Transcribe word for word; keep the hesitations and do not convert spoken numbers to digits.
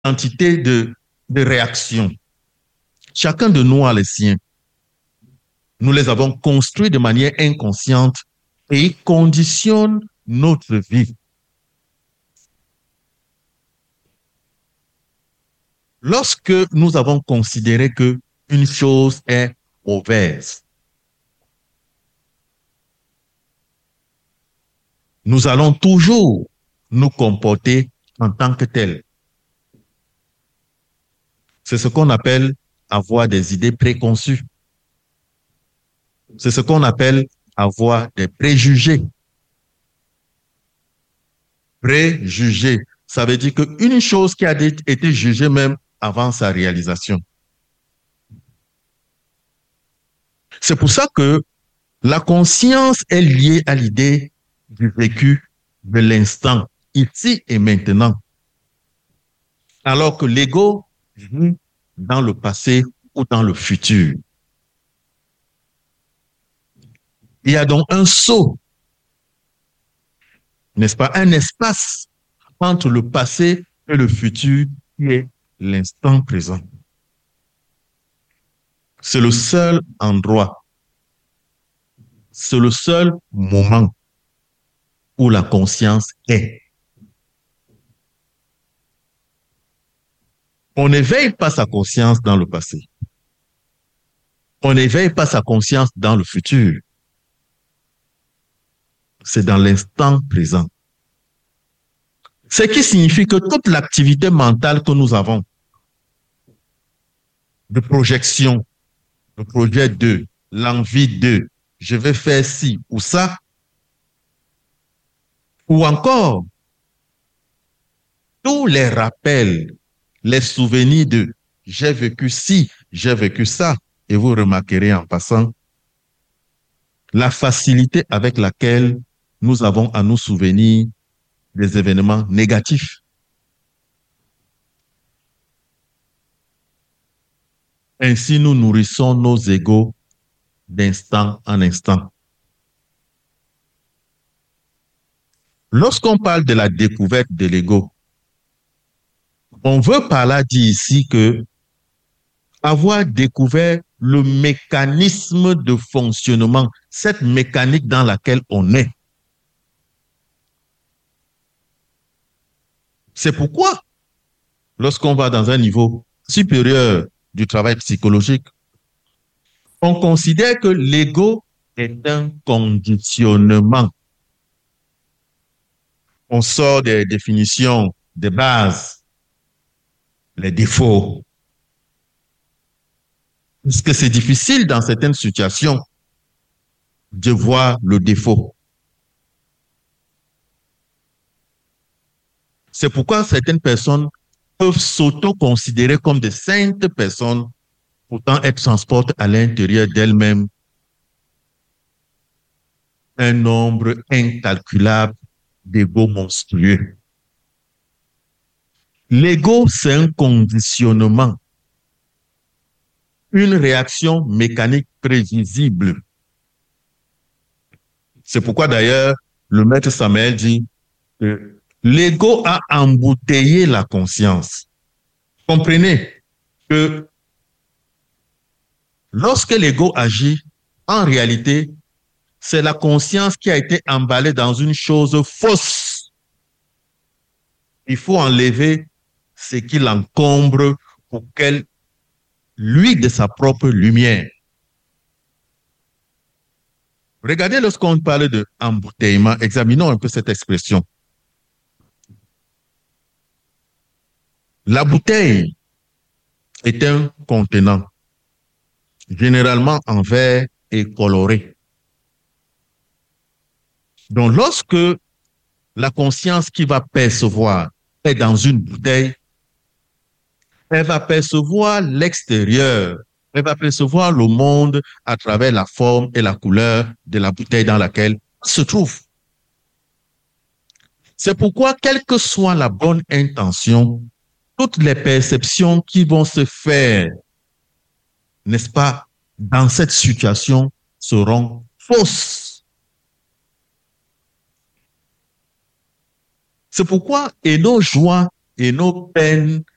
quantité de, de réactions. Chacun de nous a les siens. Nous les avons construits de manière inconsciente et ils conditionnent notre vie. Lorsque nous avons considéré qu'une chose est mauvaise, nous allons toujours nous comporter en tant que tels. C'est ce qu'on appelle avoir des idées préconçues. C'est ce qu'on appelle avoir des préjugés. Préjugés, ça veut dire qu'une chose qui a été jugée même avant sa réalisation. C'est pour ça que la conscience est liée à l'idée du vécu de l'instant, ici et maintenant. Alors que l'ego vit dans le passé ou dans le futur. Il y a donc un saut, n'est-ce pas, un espace entre le passé et le futur qui est l'instant présent. C'est le seul endroit, c'est le seul moment où la conscience est. On n'éveille pas sa conscience dans le passé. On n'éveille pas sa conscience dans le futur. C'est dans l'instant présent. Ce qui signifie que toute l'activité mentale que nous avons, de projection, le projet de, l'envie de, je vais faire ci ou ça, ou encore tous les rappels, les souvenirs de j'ai vécu ci, j'ai vécu ça, et vous remarquerez en passant la facilité avec laquelle nous avons à nous souvenir des événements négatifs. Ainsi, nous nourrissons nos égos d'instant en instant. Lorsqu'on parle de la découverte de l'ego, on veut par là dire ici que avoir découvert le mécanisme de fonctionnement, cette mécanique dans laquelle on est. C'est pourquoi, lorsqu'on va dans un niveau supérieur du travail psychologique, on considère que l'ego est un conditionnement. On sort des définitions de base, les défauts. Parce que c'est difficile dans certaines situations de voir le défaut. C'est pourquoi certaines personnes peuvent s'auto-considérer comme de saintes personnes, pourtant elles transportent à l'intérieur d'elles-mêmes un nombre incalculable d'égos monstrueux. L'ego, c'est un conditionnement, une réaction mécanique prévisible. C'est pourquoi d'ailleurs, le maître Samuel dit que l'ego a embouteillé la conscience. Comprenez que lorsque l'ego agit, en réalité, c'est la conscience qui a été emballée dans une chose fausse. Il faut enlever ce qui l'encombre pour qu'elle luise de sa propre lumière. Regardez lorsqu'on parle de embouteillement, examinons un peu cette expression. La bouteille est un contenant, généralement en verre et coloré. Donc, lorsque la conscience qui va percevoir est dans une bouteille, elle va percevoir l'extérieur, elle va percevoir le monde à travers la forme et la couleur de la bouteille dans laquelle elle se trouve. C'est pourquoi, quelle que soit la bonne intention, toutes les perceptions qui vont se faire, n'est-ce pas, dans cette situation seront fausses. C'est pourquoi et nos joies et nos peines